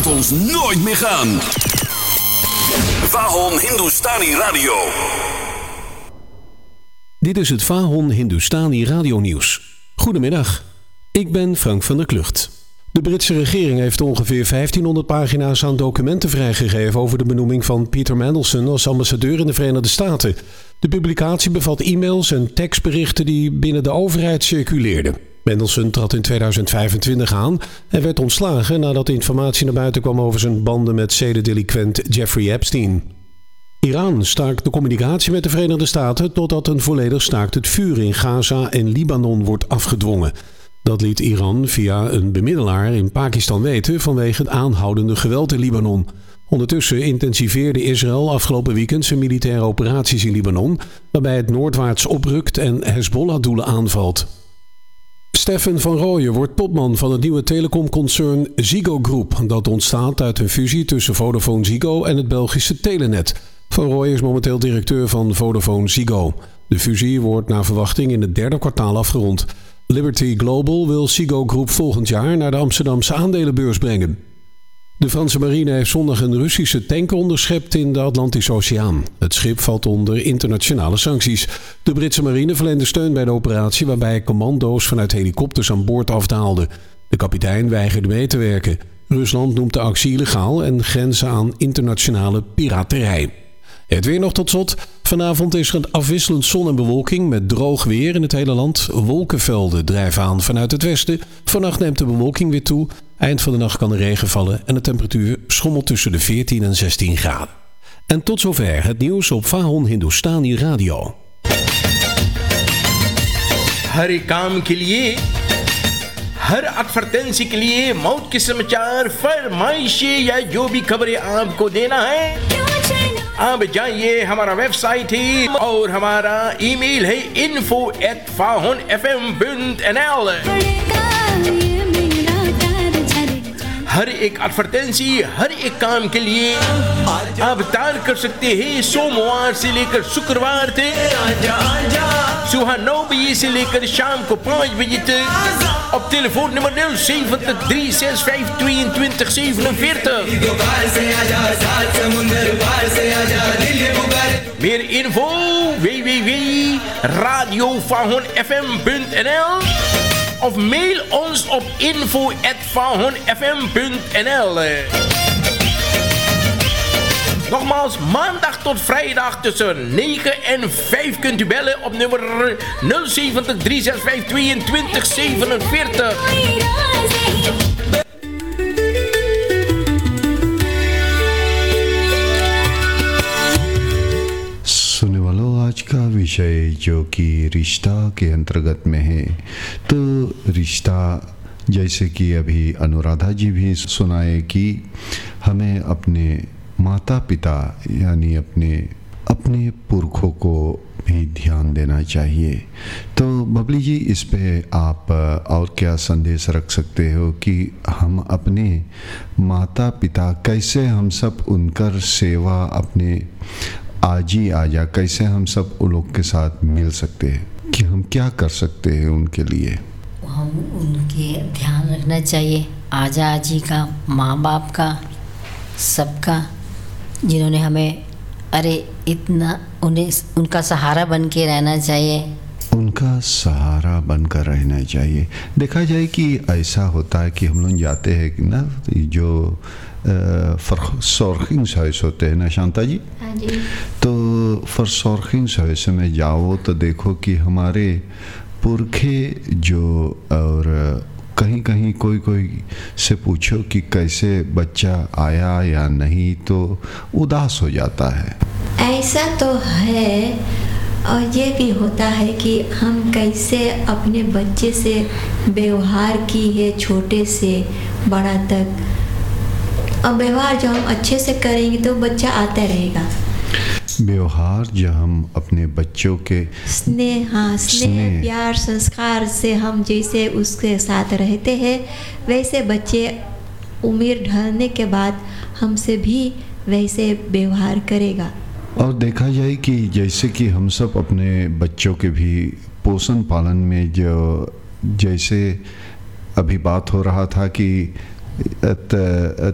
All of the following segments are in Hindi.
laat ons nooit meer gaan. Vahon Hindustani Radio. Dit is het Vahon Hindustani Radio Nieuws. Goedemiddag, ik ben Frank van der Klucht. De Britse regering heeft ongeveer 1500 pagina's aan documenten vrijgegeven over de benoeming van Peter Mandelson als ambassadeur in de Verenigde Staten. De publicatie bevat e-mails en tekstberichten die binnen de overheid circuleerden. Mandelson trad in 2025 aan en werd ontslagen nadat informatie naar buiten kwam over zijn banden met zedendelinquent Jeffrey Epstein. Iran staakt de communicatie met de Verenigde Staten totdat een volledig staakt het vuur in Gaza en Libanon wordt afgedwongen. Dat liet Iran via een bemiddelaar in Pakistan weten vanwege het aanhoudende geweld in Libanon. Ondertussen intensiveerde Israël afgelopen weekend zijn militaire operaties in Libanon, waarbij het noordwaarts oprukt en Hezbollah-doelen aanvalt. Stefan van Rooyen wordt topman van het nieuwe telecomconcern Ziggo Group. Dat ontstaat uit een fusie tussen Vodafone Ziggo en het Belgische Telenet. Van Rooyen is momenteel directeur van Vodafone Ziggo. De fusie wordt naar verwachting in het derde kwartaal afgerond. Liberty Global wil Ziggo Group volgend jaar naar de Amsterdamse aandelenbeurs brengen. De Franse marine heeft zondag een Russische tanker onderschept in de Atlantische Oceaan. Het schip valt onder internationale sancties. De Britse marine verleende steun bij de operatie waarbij commando's vanuit helikopters aan boord afdaalden. De kapitein weigerde mee te werken. Rusland noemt de actie illegaal en grenzen aan internationale piraterij. Het weer nog tot slot. Vanavond is er afwisselend zon en bewolking met droog weer in het hele land. Wolkenvelden drijven aan vanuit het westen. Vannacht neemt de bewolking weer toe. Eind van de nacht kan er regen vallen en de temperatuur schommelt tussen de 14 en 16 graden. En tot zover het nieuws op Vahon Hindustani Radio. हर काम के लिए हर एडवर्टाइजमेंट के लिए मौत के समाचार फरमाइशें या जो भी खबरें आपको देना है आप जाइए हमारा वेबसाइट है और हमारा ईमेल है info@fahonfm.nl। हर एक एडवर्टाइजेंसी हर एक काम के लिए आप दान कर सकते हैं सोमवार से लेकर शुक्रवार तक सुबह 9 बजे से लेकर शाम को 5 बजे तक op telefoonnummer 073652247. Meer info www.radiovahonfm.nl of mail ons op info@vahonfm.nl. Nogmaals, maandag tot vrijdag tussen 9 en 5 kunt u bellen op nummer 070 365 2247. सुनने वालों, आज का विषय जो कि रिश्ता के अंतर्गत में है, तो रिश्ता जैसे कि अभी अनुराधा जी भी सुनाए कि हमें अपने माता पिता यानी अपने पुरखों को भी ध्यान देना चाहिए। तो बबली जी, इस पे आप और क्या संदेश रख सकते हो कि हम अपने माता पिता कैसे हम सब उनकर सेवा अपने आजी आजा कैसे हम सब उन लोग के साथ मिल सकते हैं, कि हम क्या कर सकते हैं उनके लिए? हम उनके ध्यान रखना चाहिए, आजा आजी का, माँ बाप का, सबका, जिन्होंने हमें इतना उनका सहारा बन के रहना चाहिए। उनका सहारा बनकर रहना चाहिए। देखा जाए कि ऐसा होता है कि हम लोग जाते हैं कि ना, जो फॉरसॉर्किंग्स होते हैं ना शांता जी, हाँ जी, तो फॉरसॉर्किंग्स में जाओ तो देखो कि हमारे पुरखे जो, और कहीं कहीं कोई से पूछो कि कैसे बच्चा आया या नहीं तो उदास हो जाता है। ऐसा तो है, और ये भी होता है कि हम कैसे अपने बच्चे से व्यवहार की है, छोटे से बड़ा तक। और व्यवहार जो हम अच्छे से करेंगे तो बच्चा आता रहेगा। व्यवहार जो हम अपने बच्चों के स्नेह प्यार संस्कार से हम जैसे उसके साथ रहते हैं, वैसे बच्चे उम्र ढलने के बाद हमसे भी वैसे व्यवहार करेगा। और देखा जाए कि जैसे कि हम सब अपने बच्चों के भी पोषण पालन में, जो जैसे अभी बात हो रहा था कि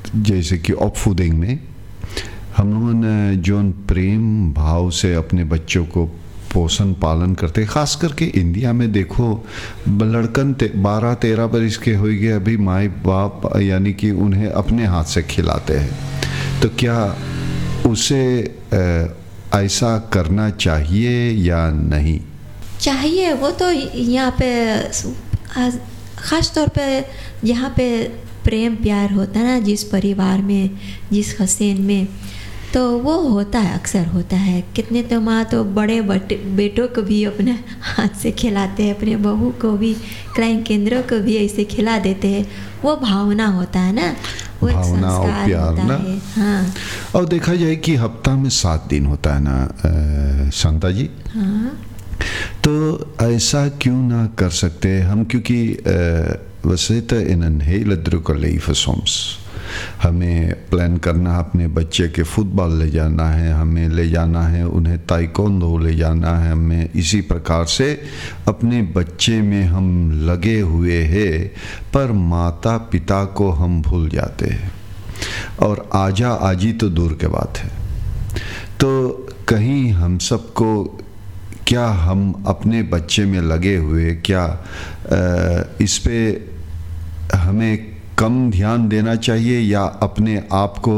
जैसे कि ऑफूडिंग में हम लोगों ने जो प्रेम भाव से अपने बच्चों को पोषण पालन करते, ख़ास करके इंडिया में देखो लड़कन 12-13 बरस के हो गए अभी माँ बाप यानी कि उन्हें अपने हाथ से खिलाते हैं। तो क्या उसे ऐसा करना चाहिए या नहीं? चाहिए, वो तो यहाँ पे ख़ास तौर पे यहाँ पे प्रेम प्यार होता है ना, जिस परिवार में, जिस हसीन में, तो वो होता है, अक्सर होता है। कितने तो माँ तो बड़े बेटों को भी अपने हाथ से खिलाते हैं, अपने बहू को भी, क्राइम केंद्रों को भी ऐसे खिला देते हैं। वो भावना होता है ना, वो एक संस्कार होता है। हाँ। और देखा जाए कि हफ्ता में 7 दिन होता है ना शांता जी। हाँ। तो ऐसा क्यों ना कर सकते हम, क्योंकि वैसे तो इन hele drukker soms हमें प्लान करना, अपने बच्चे के फुटबॉल ले जाना है, हमें ले जाना है उन्हें ताइक्वांडो ले जाना है, हमें इसी प्रकार से अपने बच्चे में हम लगे हुए हैं, पर माता पिता को हम भूल जाते हैं। और आजा आजी तो दूर के बात है। तो कहीं हम सबको, क्या हम अपने बच्चे में लगे हुए, क्या इस पे हमें कम ध्यान देना चाहिए या अपने आप को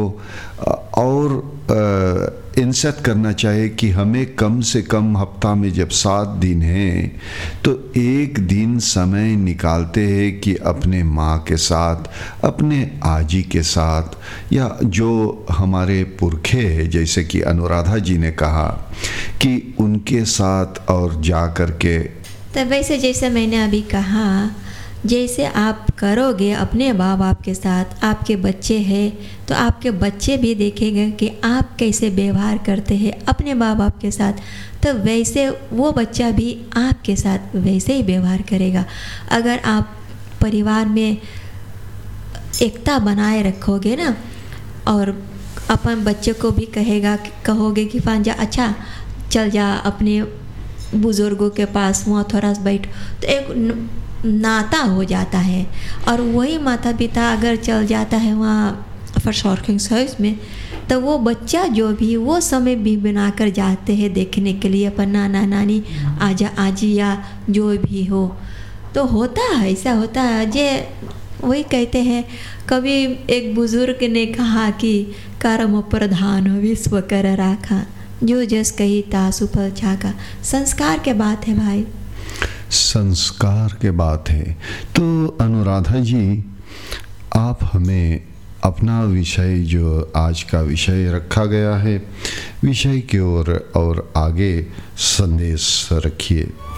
और इंसेट करना चाहिए कि हमें कम से कम हफ्ता में जब 7 दिन हैं तो 1 दिन समय निकालते हैं कि अपने माँ के साथ, अपने आजी के साथ, या जो हमारे पुरखे हैं जैसे कि अनुराधा जी ने कहा कि उनके साथ और जा कर के। तो वैसे जैसे मैंने अभी कहा, जैसे आप करोगे अपने माँ बाप के साथ, आपके बच्चे हैं तो आपके बच्चे भी देखेंगे कि आप कैसे व्यवहार करते हैं अपने माँ बाप के साथ, तो वैसे वो बच्चा भी आपके साथ वैसे ही व्यवहार करेगा। अगर आप परिवार में एकता बनाए रखोगे ना, और अपन बच्चे को भी कहोगे कि पांजा अच्छा चल जा अपने बुज़ुर्गों के पास, वहाँ थोड़ा सा बैठ, तो एक नाता हो जाता है। और वही माता पिता अगर चल जाता है वहाँ फॉर में, तो वो बच्चा जो भी वो समय भी बनाकर जाते हैं देखने के लिए अपन नाना नानी, आजा आजी या जो भी हो, तो होता है, ऐसा होता है। जे वही कहते हैं, कभी एक बुजुर्ग ने कहा कि कर्म प्रधान विश्व कर राखा, जो जस कही तासु पर छाका। संस्कार के बात है भाई, संस्कार के बात है। तो अनुराधा जी, आप हमें अपना विषय जो आज का विषय रखा गया है, विषय की ओर और आगे संदेश रखिए।